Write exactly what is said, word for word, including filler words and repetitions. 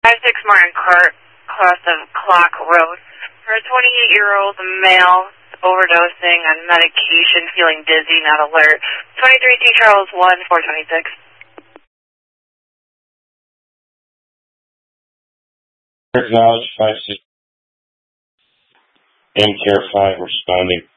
five six Martin Court, across of Clock Road. For a twenty-eight-year-old male overdosing on medication, feeling dizzy, not alert. twenty-three T Charles one, four twenty-six. Acknowledge five six. M Care five responding.